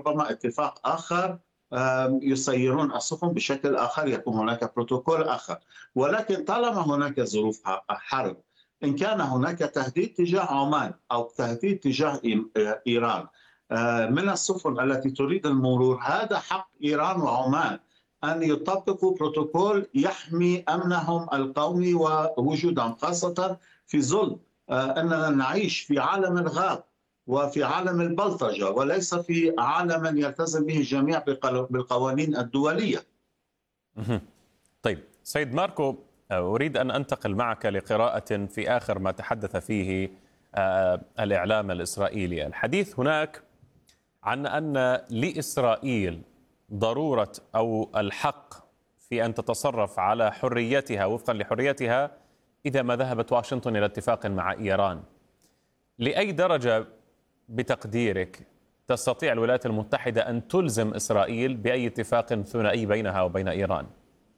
ربما اتفاق آخر، يسيرون السفن بشكل آخر، يكون هناك بروتوكول آخر. ولكن طالما هناك ظروف حرب، إن كان هناك تهديد تجاه عمان أو تهديد تجاه إيران من السفن التي تريد المرور، هذا حق إيران وعمان أن يطبقوا بروتوكول يحمي أمنهم القومي ووجودهم، خاصة في ظل أننا نعيش في عالم الغاب وفي عالم البلطجة، وليس في عالم يلتزم به الجميع بالقوانين الدولية. طيب سيد ماركو، أريد أن أنتقل معك لقراءة في آخر ما تحدث فيه الإعلام الإسرائيلي. الحديث هناك عن أن لإسرائيل ضرورة أو الحق في أن تتصرف على حريتها وفقا لحريتها إذا ما ذهبت واشنطن إلى اتفاق مع إيران. لأي درجة بتقديرك تستطيع الولايات المتحدة أن تلزم إسرائيل بأي اتفاق ثنائي بينها وبين إيران؟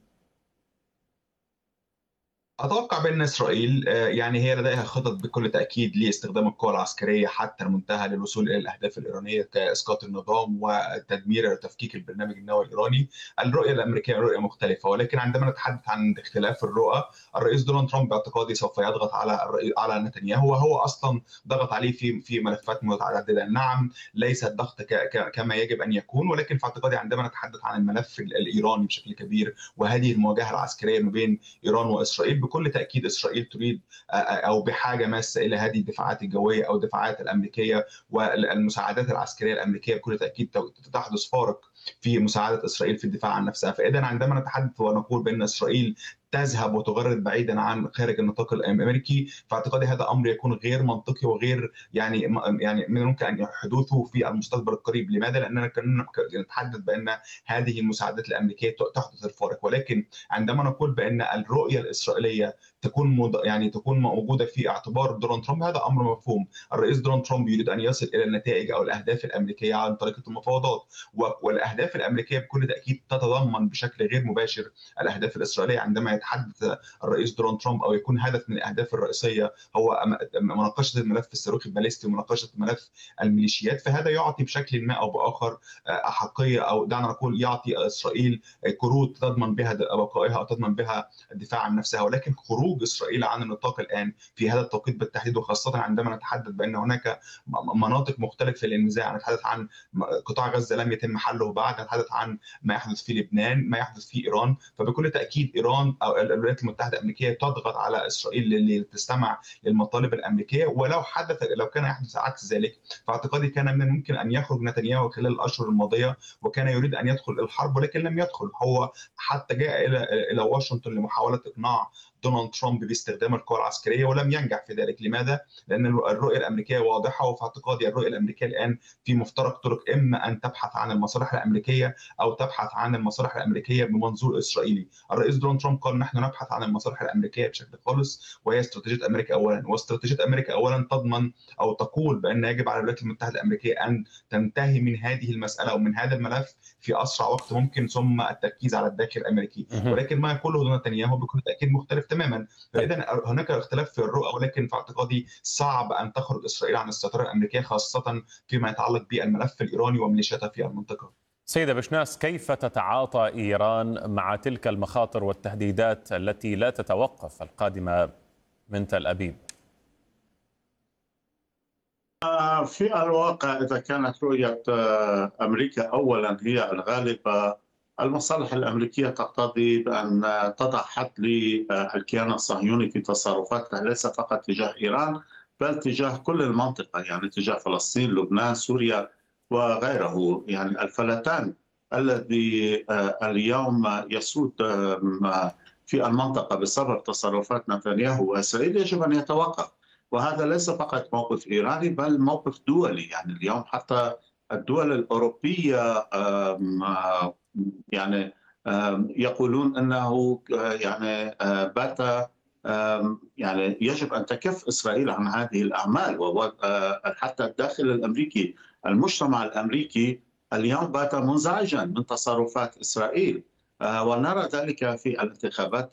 أتوقع بأن إسرائيل يعني هي لديها خطط بكل تأكيد لاستخدام القوى العسكرية حتى المنتهى للوصول إلى الأهداف الإيرانية كإسقاط النظام وتدمير وتفكيك البرنامج النووي الإيراني. الرؤية الأمريكية رؤية مختلفة، ولكن عندما نتحدث عن اختلاف الرؤى، الرئيس دونالد ترامب باعتقادي سوف يضغط على نتنياهو، وهو أصلا ضغط عليه في ملفات متعددة. نعم، ليس الضغط كما يجب أن يكون، ولكن في اعتقادي عندما نتحدث عن الملف الإيراني بشكل كبير وهذه المواجهة العسكرية ما بين إيران وإسرائيل، بكل تأكيد إسرائيل تريد أو بحاجة ماسة إلى هذه الدفاعات الجوية أو الدفاعات الأمريكية والمساعدات العسكرية الأمريكية. بكل تأكيد تحدث فارق في مساعدة إسرائيل في الدفاع عن نفسها. فإذا عندما نتحدث ونقول بأن إسرائيل تذهب وتغرد بعيدا عن خارج النطاق الامريكي، فاعتقادي هذا امر يكون غير منطقي وغير يعني من الممكن ان حدوثه في المستقبل القريب. لماذا؟ لاننا كنا نتحدث بان هذه المساعدات الامريكيه تحدث الفارق، ولكن عندما نقول بان الرؤيه الاسرائيليه تكون موجوده في اعتبار دونالد ترامب، هذا امر مفهوم. الرئيس دونالد ترامب يريد ان يصل الى النتائج او الاهداف الامريكيه عن طريق المفاوضات، والاهداف الامريكيه بكل تاكيد تتضمن بشكل غير مباشر الاهداف الاسرائيليه. عندما يتحدث الرئيس دونالد ترامب او يكون هدف من الاهداف الرئيسيه هو مناقشه الملف الصاروخي الباليستي ومناقشه ملف الميليشيات، فهذا يعطي بشكل ما او باخر احقيه، او دعنا نقول يعطي اسرائيل كروت تضمن بها بقائها او تضمن بها الدفاع عن نفسها. ولكن خروج اسرائيل عن النطاق الان في هذا التوقيت بالتحديد، وخاصه عندما نتحدث بان هناك مناطق مختلفه للنزاع، نتحدث عن قطاع غزه لم يتم حله بعد، نتحدث عن ما يحدث في لبنان، ما يحدث في ايران، فبكل تاكيد ايران او الولايات المتحده الامريكيه تضغط على اسرائيل لتستمع للمطالب الامريكيه. لو كان يحدث عكس ذلك، فاعتقادي كان من الممكن ان يخرج نتنياهو خلال الاشهر الماضيه وكان يريد ان يدخل الحرب، ولكن لم يدخل. هو حتى جاء الى واشنطن لمحاوله اقناع دونالد ترامب باستخدام القوى العسكريه ولم ينجح في ذلك. لماذا؟ لان الرؤيه الامريكيه واضحه، وفي اعتقادي الرؤيه الامريكيه الان في مفترق طرق، اما ان تبحث عن المصالح الامريكيه او تبحث عن المصالح الامريكيه بمنظور اسرائيلي. الرئيس دونالد ترامب قال نحن نبحث عن المصالح الامريكيه بشكل خالص، وهي استراتيجيه امريكا اولا. واستراتيجيه امريكا اولا تضمن او تقول بان يجب على الولايات المتحده الامريكيه ان تنتهي من هذه المساله او من هذا الملف في اسرع وقت ممكن، ثم التركيز على الداخل الامريكي. ولكن ما يقوله نتنياهو بكل تاكيد مختلف تماما. فاذا هناك اختلاف في الرؤى، ولكن في اعتقادي صعب ان تخرج اسرائيل عن السيطره الامريكيه، خاصه فيما يتعلق بالملف الايراني وميليشياتها في المنطقه. سيدة بشناس، كيف تتعاطى إيران مع تلك المخاطر والتهديدات التي لا تتوقف القادمة من تل أبيب؟ في الواقع إذا كانت رؤية أمريكا أولا هي الغالبة، المصالح الأمريكية تقتضي بأن تضع حد للكيان الصهيوني في تصرفاتها، ليس فقط تجاه إيران بل تجاه كل المنطقة، يعني تجاه فلسطين، لبنان، سوريا وغيره. يعني الفلتان الذي اليوم يسود في المنطقة بسبب تصرفات نتنياهو وإسرائيل يجب أن يتوقف. وهذا ليس فقط موقف إيراني بل موقف دولي. يعني اليوم حتى الدول الأوروبية يعني يقولون أنه يعني بات يعني يجب أن تكف إسرائيل عن هذه الأعمال. وحتى الداخل الأمريكي، المجتمع الأمريكي اليوم بات منزعجا من تصرفات إسرائيل. ونرى ذلك في الانتخابات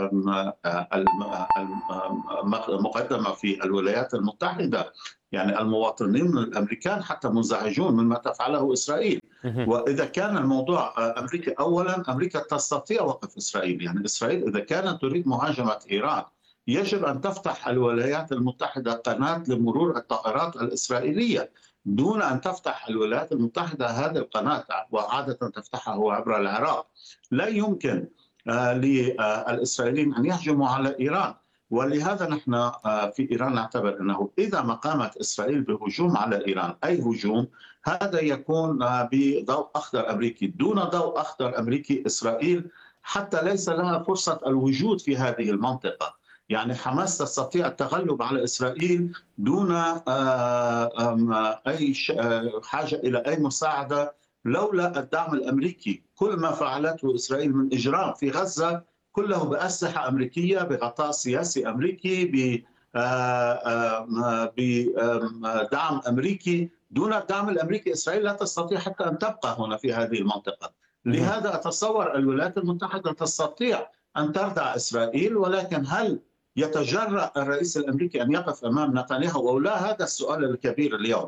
المقدمة في الولايات المتحدة. يعني المواطنين الأمريكان حتى منزعجون مما تفعله إسرائيل. وإذا كان الموضوع أمريكا أولا، أمريكا تستطيع وقف إسرائيل. يعني إسرائيل إذا كانت تريد مهاجمة إيران يجب أن تفتح الولايات المتحدة قناة لمرور الطائرات الإسرائيلية، دون أن تفتح الولايات المتحدة هذه القناة، وعادة تفتحها عبر العراق. لا يمكن للإسرائيليين أن يهجموا على إيران. ولهذا نحن في إيران نعتبر أنه إذا ما قامت إسرائيل بهجوم على إيران، أي هجوم، هذا يكون بضوء أخضر أمريكي. دون ضوء أخضر أمريكي إسرائيل حتى ليس لها فرصة الوجود في هذه المنطقة. يعني حماس تستطيع التغلب على إسرائيل دون أي حاجة إلى أي مساعدة لولا الدعم الأمريكي. كل ما فعلته إسرائيل من إجرام في غزة كله بأسلحة أمريكية، بغطاء سياسي أمريكي، بدعم أمريكي. دون الدعم الأمريكي إسرائيل لا تستطيع حتى أن تبقى هنا في هذه المنطقة. لهذا أتصور الولايات المتحدة تستطيع أن تردع إسرائيل، ولكن هل يتجرأ الرئيس الأمريكي أن يقف أمام نتنياهو أو لا؟ هذا السؤال الكبير اليوم.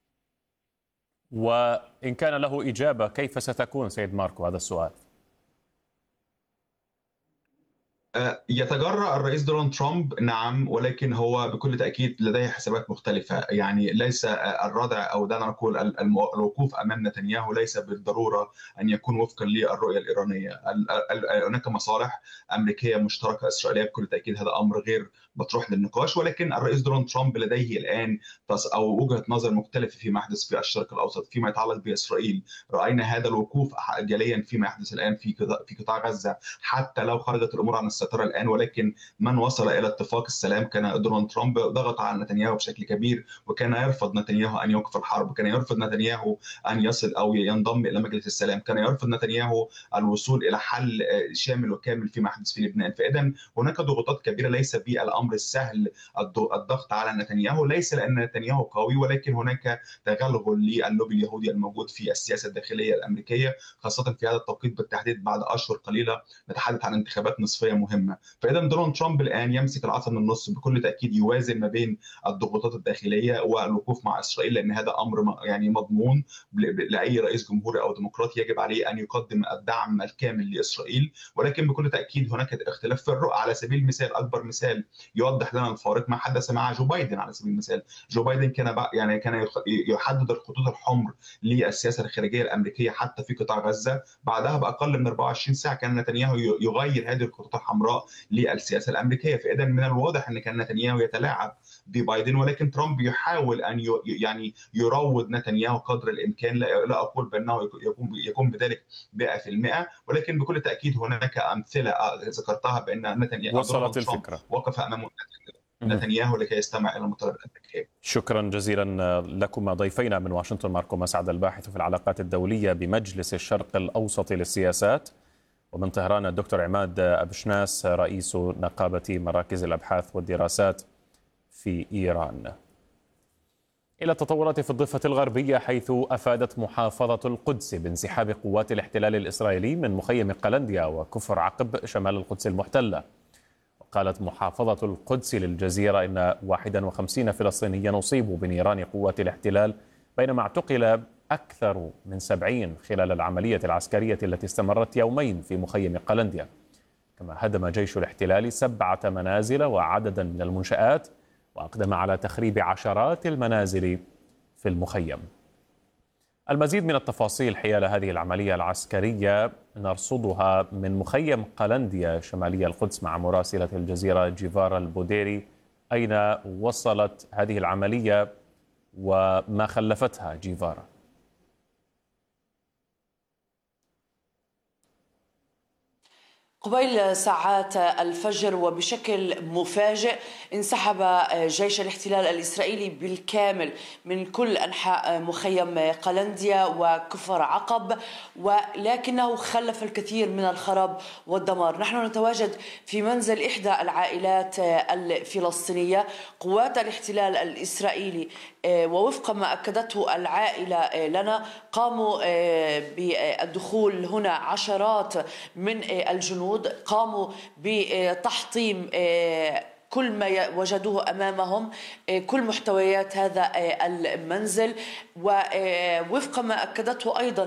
وإن كان له إجابة، كيف ستكون سيد ماركو هذا السؤال؟ يتجرأ الرئيس دونالد ترامب، نعم، ولكن هو بكل تأكيد لديه حسابات مختلفة. يعني ليس الردع أو دعنا نقول الوقوف أمام نتنياهو ليس بالضرورة أن يكون وفقا للرؤية الإيرانية. هناك مصالح أمريكية مشتركة إسرائيلية بكل تأكيد، هذا أمر غير مطروح للنقاش. ولكن الرئيس دونالد ترامب لديه الآن أو وجهة نظر مختلفة فيما يحدث في الشرق الأوسط فيما يتعلق بإسرائيل. رأينا هذا الوقوف جليا فيما يحدث الآن في قطاع غزة، حتى لو خرجت الأمور عن السيطرة الآن. ولكن من وصل إلى اتفاق السلام كان دونالد ترامب. ضغط على نتنياهو بشكل كبير، وكان يرفض نتنياهو أن يوقف الحرب، وكان يرفض نتنياهو أن يصل أو ينضم إلى مجلس السلام، كان يرفض نتنياهو الوصول إلى حل شامل وكامل فيما يحدث في لبنان. فإذا هناك ضغوطات كبيرة. ليس بالأمر السهل الضغط على نتنياهو، ليس لأن نتنياهو قوي، ولكن هناك تغلغل للوبي اليهودي الموجود في السياسة الداخلية الأمريكية، خاصة في هذا التوقيت بالتحديد بعد أشهر قليلة نتحدث عن انتخابات نصفية مهمة. فإذا دونالد ترامب الآن يمسك العصا من النص، بكل تأكيد يوازن ما بين الضغوطات الداخلية والوقوف مع إسرائيل، لأن هذا أمر يعني مضمون لأي رئيس جمهوري أو ديمقراطي. يجب عليه أن يقدم الدعم الكامل لإسرائيل. ولكن بكل تأكيد هناك اختلاف في الرؤى. على سبيل المثال، أكبر مثال يوضح لنا الفارق ما حدث مع جو بايدن. على سبيل المثال، جو بايدن كان يحدد الخطوط الحمر للسياسة الخارجية الأمريكية حتى في قطاع غزة. بعدها بأقل من 24 ساعة كان نتنياهو يغير هذه الخطوط الحمراء للسياسة الأمريكية. فإذا من الواضح أن كان نتنياهو يتلاعب ببايدن، ولكن ترامب يحاول أن يعني يروض نتنياهو قدر الإمكان. لا أقول بأنه يكون بذلك 100%، ولكن بكل تأكيد هناك أمثلة ذكرتها بأن نتنياهو وصلت الفكرة وقف أمام نتنياهو لكي يستمع إلى المطالب الأمريكية. شكرا جزيلا لكم ضيفينا من واشنطن، ماركو مسعد الباحث في العلاقات الدولية بمجلس الشرق الأوسط للسياسات، ومن طهران الدكتور عماد أبشناس رئيس نقابة مراكز الأبحاث والدراسات في إيران. إلى التطورات في الضفة الغربية، حيث أفادت محافظة القدس بانسحاب قوات الاحتلال الإسرائيلي من مخيم قلنديا وكفر عقب شمال القدس المحتلة. قالت محافظة القدس للجزيرة إن 51 فلسطينيا أصيبوا بنيران قوات الاحتلال، بينما اعتقل أكثر من 70 خلال العملية العسكرية التي استمرت يومين في مخيم قلنديا. كما هدم جيش الاحتلال 7 منازل وعددا من المنشآت، وأقدم على تخريب عشرات المنازل في المخيم. المزيد من التفاصيل حيال هذه العملية العسكرية نرصدها من مخيم قلنديا شمالي القدس مع مراسلة الجزيرة جيفارا البوديري. أين وصلت هذه العملية وما خلفتها جيفارا؟ قبيل ساعات الفجر وبشكل مفاجئ انسحب جيش الاحتلال الإسرائيلي بالكامل من كل أنحاء مخيم قلنديا وكفر عقب، ولكنه خلف الكثير من الخراب والدمار. نحن نتواجد في منزل إحدى العائلات الفلسطينية. قوات الاحتلال الإسرائيلي ووفق ما أكدته العائلة لنا قاموا بالدخول هنا عشرات من الجنود، قاموا بتحطيم كل ما وجدوه أمامهم، كل محتويات هذا المنزل، ووفق ما أكدته أيضا